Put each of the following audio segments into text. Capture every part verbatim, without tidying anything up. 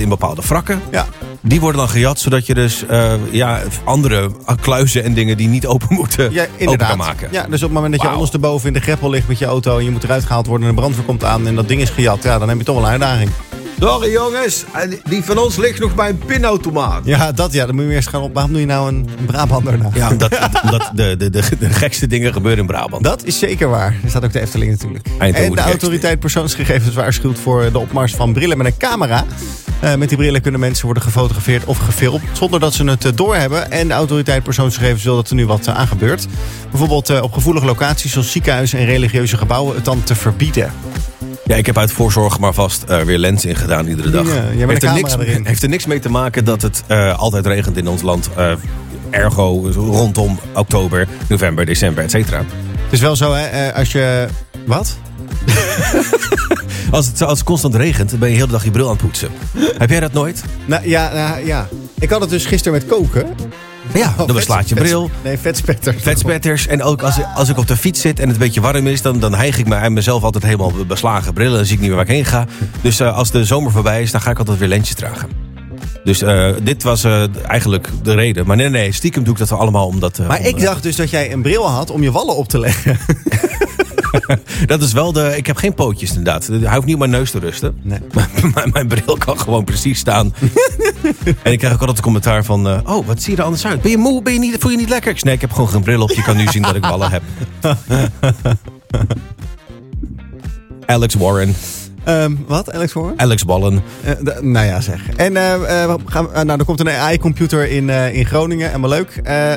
in bepaalde wrakken. Ja. Die worden dan gejat, zodat je dus uh, ja, andere kluizen en dingen die niet open moeten, ja, open kan maken. Ja, dus op het moment dat je Wauw. ondersteboven in de greppel ligt met je auto en je moet eruit gehaald worden en de brandweer komt aan en dat ding is gejat, ja, dan heb je toch wel een uitdaging. Sorry jongens, die van ons ligt nog bij een pinautomaat. Ja, dat ja, dan moet je eerst gaan op. Waarom doe je nou een, een Brabander nou? Ja, omdat, omdat de, de, de, de gekste dingen gebeuren in Brabant. Dat is zeker waar. Er staat ook de Efteling natuurlijk. Eindhoven en de de autoriteit persoonsgegevens waarschuwt voor de opmars van brillen met een camera. Uh, met die brillen kunnen mensen worden gefotografeerd of gefilmd zonder dat ze het uh, doorhebben. En de autoriteit persoonsgegevens wil dat er nu wat uh, aan gebeurt. Bijvoorbeeld uh, op gevoelige locaties zoals ziekenhuizen en religieuze gebouwen het dan te verbieden. Ja, ik heb uit voorzorg maar vast uh, weer lens ingedaan iedere dag. Ja, jij bent heeft, een er camera niks, erin. heeft er niks mee te maken dat het uh, altijd regent in ons land. Uh, ergo rondom oktober, november, december, et cetera. Het is wel zo, hè, uh, als je... Wat? Als het, als het constant regent, dan ben je de hele dag je bril aan het poetsen. Heb jij dat nooit? Nou, ja, nou, ja. Ik had het dus gisteren met koken. Ja, dan Oh, beslaat je vet- bril. Nee, vetspetters. Vetspetters. En ook als, als ik op de fiets zit en het een beetje warm is, dan, dan hijg ik me aan mezelf altijd helemaal beslagen brillen. Dan zie ik niet meer waar ik heen ga. Dus uh, als de zomer voorbij is, dan ga ik altijd weer lensjes dragen. Dus uh, dit was uh, eigenlijk de reden. Maar nee, nee, stiekem doe ik dat wel allemaal omdat... Uh, Maar om, ik uh, dacht dus dat jij een bril had om je wallen op te leggen. Dat is wel de... Ik heb geen pootjes inderdaad. Hij hoeft niet op mijn neus te rusten. Nee. Maar mijn, mijn bril kan gewoon precies staan. En ik krijg ook altijd een commentaar van... Uh, oh, wat zie je er anders uit? Ben je moe? Ben je niet, voel je niet lekker? Ik zeg, nee, ik heb gewoon geen bril op. Je kan nu zien dat ik wallen heb. Alex Warren. Um, wat, Alex Warren? Alex Ballen. Uh, d- nou ja, zeg. En uh, uh, gaan we, uh, nou, er komt een A I-computer in, uh, in Groningen. Helemaal leuk. Uh, Daar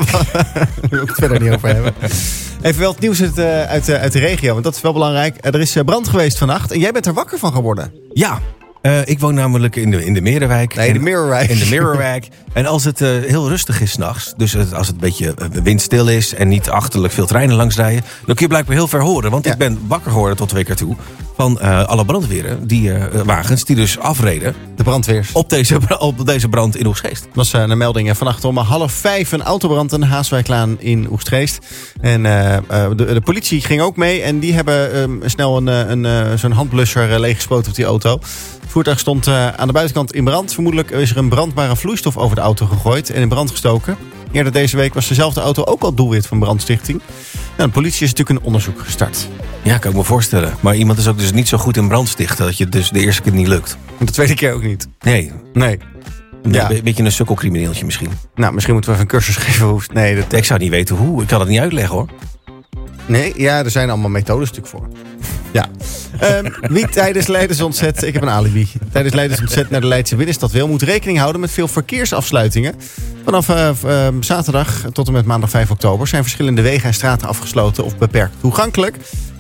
wil ik het verder niet over hebben. Even wel het nieuws uit, uh, uit, uh, uit de regio. Want dat is wel belangrijk. Uh, er is uh, brand geweest vannacht. En jij bent er wakker van geworden. Ja. Uh, ik woon namelijk in de, in de Merenwijk. Nee, de Mirrorwijk. In de Mirrorwijk. En als het uh, heel rustig is 's nachts, dus het, als het een beetje uh, windstil is en niet achterlijk veel treinen langs rijden, dan kun je blijkbaar heel ver horen. Want Ja. ik ben wakker geworden tot twee keer toe van uh, alle brandweren, die uh, wagens die dus afreden De brandweers. op deze, op deze brand in Oegstgeest. Dat was uh, een melding. Vannacht om half vijf een autobrand in de Haaswijklaan in Oegstgeest. En uh, uh, de, de politie ging ook mee. En die hebben um, snel een, een, een, zo'n handblusser uh, leeggespoten op die auto. Het voertuig stond uh, aan de buitenkant in brand. Vermoedelijk is er een brandbare vloeistof over de auto gegooid en in brand gestoken. Eerder deze week was dezelfde auto ook al doelwit van brandstichting. Nou, de politie is natuurlijk een onderzoek gestart. Ja, kan ik me voorstellen. Maar iemand is ook dus niet zo goed in brandstichten dat je het dus de eerste keer niet lukt. De tweede keer ook niet. Nee, Nee. een Ja. be- beetje een sukkelcrimineeltje misschien. Nou, misschien moeten we even een cursus geven. Hoe... Nee, dat... Ik zou niet weten hoe. Ik kan het niet uitleggen hoor. nee, ja, er zijn allemaal methodes natuurlijk voor. Ja. Um, wie tijdens Leidensontzet... Ik heb een alibi. Tijdens Leidensontzet naar de Leidse binnenstad wil... moet rekening houden met veel verkeersafsluitingen. Vanaf uh, uh, zaterdag tot en met maandag vijf oktober... zijn verschillende wegen en straten afgesloten of beperkt toegankelijk.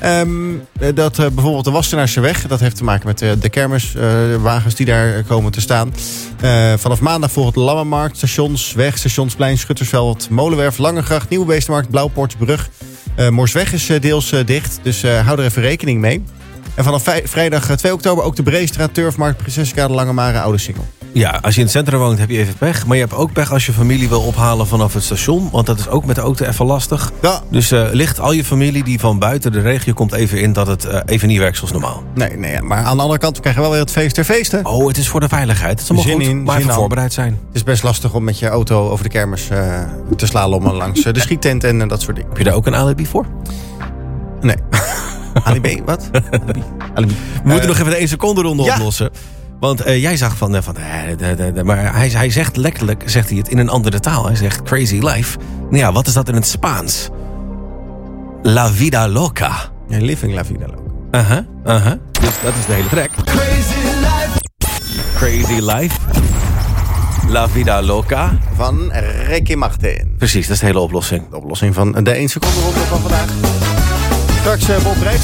Um, dat uh, bijvoorbeeld de Wassenaarse weg... dat heeft te maken met uh, de kermiswagens uh, die daar komen te staan. Uh, vanaf maandag volgt de Lammermarkt, Stationsweg, Stationsplein... Schuttersveld, Molenwerf, Langegracht, Nieuwe Beestenmarkt... Blauwpoortsbrug... Uh, Moorsweg is uh, deels uh, dicht, dus uh, hou er even rekening mee. En vanaf vij- vrijdag uh, twee oktober ook de Breestraat, Turfmarkt, Prinsessenkade, Langemare, Oude Singel. Ja, als je in het centrum woont heb je even pech. Maar je hebt ook pech als je familie wil ophalen vanaf het station. Want dat is ook met de auto even lastig. Ja. Dus uh, ligt al je familie die van buiten de regio komt even in... dat het uh, even niet werkt zoals normaal. Nee, nee, maar aan de andere kant, we krijgen wel weer het feest ter feesten. Oh, het is voor de veiligheid. Het is allemaal Zin goed, in, maar zin even aan. voorbereid zijn. Het is best lastig om met je auto over de kermis uh, te slalommen langs uh, de schiettent en uh, dat soort dingen. Heb je daar ook een alibi voor? Nee. Alibi, wat? Alibi. Alibi. We moeten nog even de één seconde ronde ja. oplossen. Want uh, jij zag van... Uh, van uh, de, de, de, maar hij, hij zegt letterlijk zegt hij het in een andere taal. Hij zegt crazy life. Nou ja, wat is dat in het Spaans? La vida loca. Yeah, living la vida loca. Aha, uh aha. Uh-huh. Dus dat is de hele track. Crazy life. Crazy life. La vida loca. Van Ricky Martin. Precies, dat is de hele oplossing. De oplossing van de één seconde ronde van vandaag. Straks uh, Bob Breij.